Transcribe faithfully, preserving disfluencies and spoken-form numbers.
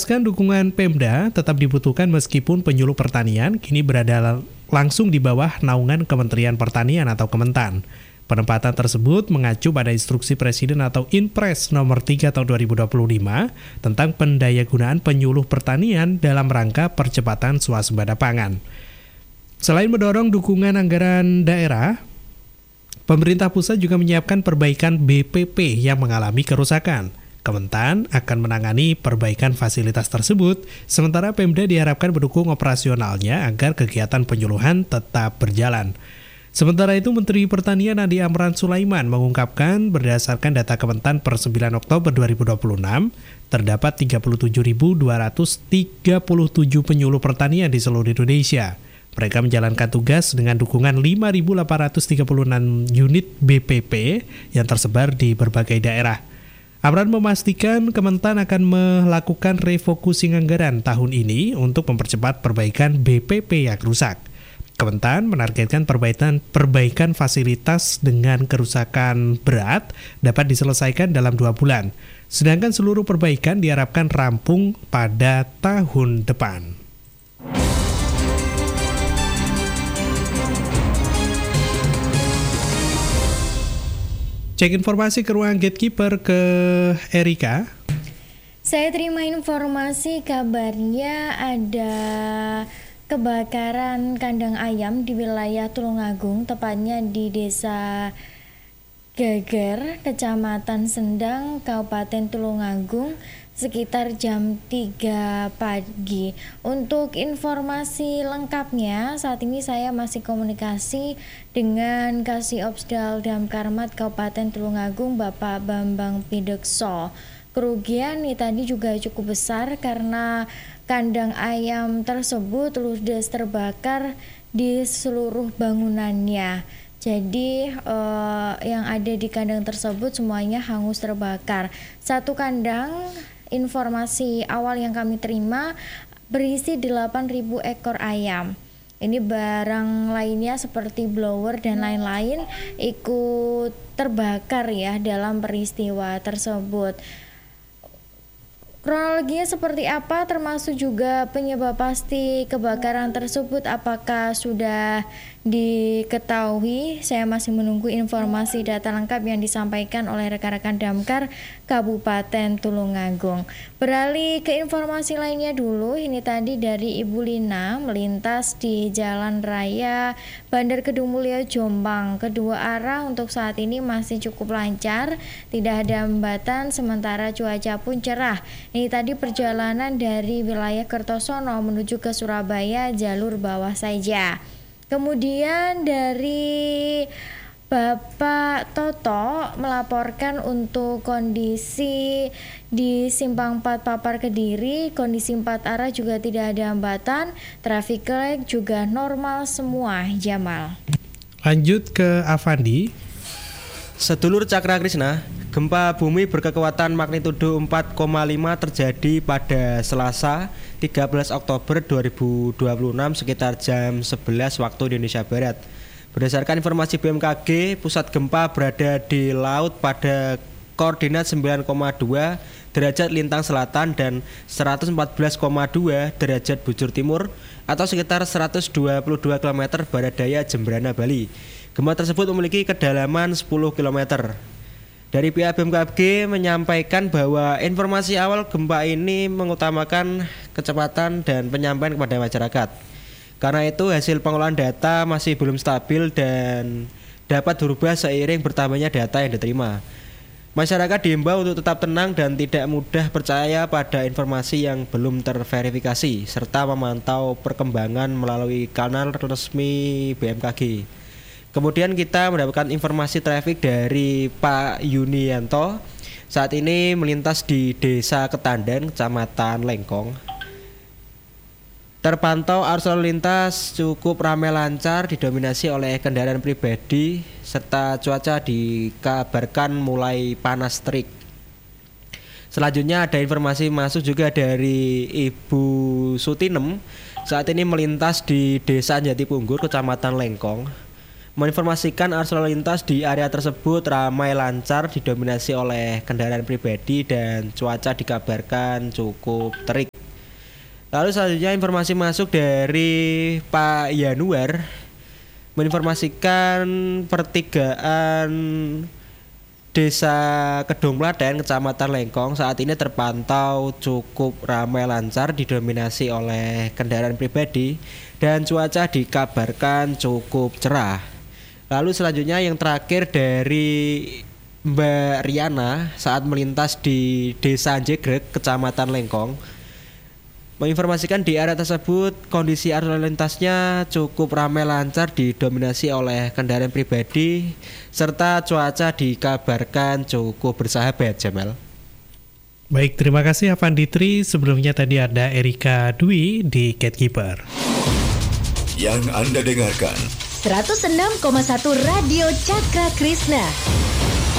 menegaskan dukungan Pemda tetap dibutuhkan meskipun penyuluh pertanian kini berada langsung di bawah naungan Kementerian Pertanian atau Kementan. Penempatan tersebut mengacu pada instruksi Presiden atau Inpres nomor tiga tahun dua ribu dua puluh lima tentang pendayagunaan penyuluh pertanian dalam rangka percepatan swasembada pangan. Selain mendorong dukungan anggaran daerah, pemerintah pusat juga menyiapkan perbaikan B P P yang mengalami kerusakan. Kementan akan menangani perbaikan fasilitas tersebut, sementara Pemda diharapkan mendukung operasionalnya agar kegiatan penyuluhan tetap berjalan. Sementara itu, Menteri Pertanian Andi Amran Sulaiman mengungkapkan berdasarkan data Kementan per sembilan Oktober dua ribu dua puluh enam, terdapat tiga puluh tujuh ribu dua ratus tiga puluh tujuh penyuluh pertanian di seluruh Indonesia. Mereka menjalankan tugas dengan dukungan lima ribu delapan ratus tiga puluh enam unit B P P yang tersebar di berbagai daerah. Amran memastikan Kementan akan melakukan refocusing anggaran tahun ini untuk mempercepat perbaikan B P P yang rusak. Kementan menargetkan perbaikan, perbaikan fasilitas dengan kerusakan berat dapat diselesaikan dalam dua bulan. Sedangkan seluruh perbaikan diharapkan rampung pada tahun depan. Cek informasi ke ruang gatekeeper ke Erika. Saya terima informasi kabarnya ada kebakaran kandang ayam di wilayah Tulungagung, tepatnya di Desa Geger, Kecamatan Sendang, Kabupaten Tulungagung, sekitar jam tiga pagi. Untuk informasi lengkapnya, saat ini saya masih komunikasi dengan Kasih Opsdal Damkarmat Kabupaten Tulungagung, Bapak Bambang Pidekso. Kerugian ini tadi juga cukup besar karena kandang ayam tersebut ludes terbakar di seluruh bangunannya. Jadi eh, yang ada di kandang tersebut semuanya hangus terbakar. Satu kandang, informasi awal yang kami terima, berisi delapan ribu ekor ayam. Ini barang lainnya seperti blower dan lain-lain ikut terbakar ya dalam peristiwa tersebut. Kronologinya seperti apa, termasuk juga penyebab pasti kebakaran tersebut apakah sudah diketahui? Saya masih menunggu informasi data lengkap yang disampaikan oleh rekan-rekan Damkar Kabupaten Tulungagung. Beralih ke informasi lainnya dulu, ini tadi dari Ibu Lina melintas di Jalan Raya Bandar Kedung Mulyo Jombang. Kedua arah untuk saat ini masih cukup lancar, tidak ada hambatan, sementara cuaca pun cerah. Ini tadi perjalanan dari wilayah Kertosono menuju ke Surabaya jalur bawah saja. Kemudian dari Bapak Toto melaporkan untuk kondisi di Simpang empat Papar Kediri, kondisi empat arah juga tidak ada hambatan, traffic light juga normal semua, Jamal. Lanjut ke Avandi. Sedulur Cakra Krisna, gempa bumi berkekuatan magnitudo empat koma lima terjadi pada Selasa tiga belas Oktober dua ribu dua puluh enam sekitar jam sebelas waktu Indonesia Barat. Berdasarkan informasi B M K G, pusat gempa berada di laut pada koordinat sembilan koma dua derajat lintang selatan dan seratus empat belas koma dua derajat bujur timur atau sekitar seratus dua puluh dua kilometer barat daya Jembrana, Bali. Gempa tersebut memiliki kedalaman sepuluh kilometer. Dari pihak B M K G menyampaikan bahwa informasi awal gempa ini mengutamakan kecepatan dan penyampaian kepada masyarakat. Karena itu hasil pengolahan data masih belum stabil dan dapat berubah seiring bertambahnya data yang diterima. Masyarakat diimbau untuk tetap tenang dan tidak mudah percaya pada informasi yang belum terverifikasi serta memantau perkembangan melalui kanal resmi B M K G. Kemudian kita mendapatkan informasi trafik dari Pak Yunianto. Saat ini melintas di Desa Ketandan, Kecamatan Lengkong. Terpantau arus lalu lintas cukup ramai lancar, didominasi oleh kendaraan pribadi, serta cuaca dikabarkan mulai panas terik. Selanjutnya ada informasi masuk juga dari Ibu Sutinem. Saat ini melintas di Desa Jatipunggur, Kecamatan Lengkong. menginformasikan arus lalu lintas di area tersebut ramai lancar didominasi oleh kendaraan pribadi dan cuaca dikabarkan cukup terik. Lalu selanjutnya informasi masuk dari Pak Yanuar menginformasikan pertigaan Desa Kedung Mladen, Kecamatan Lengkong saat ini terpantau cukup ramai lancar didominasi oleh kendaraan pribadi dan cuaca dikabarkan cukup cerah. Lalu selanjutnya yang terakhir dari Mbak Riana saat melintas di Desa Jegrek, Kecamatan Lengkong, menginformasikan di area tersebut kondisi arus lalu lintasnya cukup ramai lancar didominasi oleh kendaraan pribadi serta cuaca dikabarkan cukup bersahabat, Jamal. Baik, terima kasih Avanditri. Sebelumnya tadi ada Erika Dwi di Gatekeeper. Yang Anda dengarkan seratus enam koma satu Radio Cakra Krishna.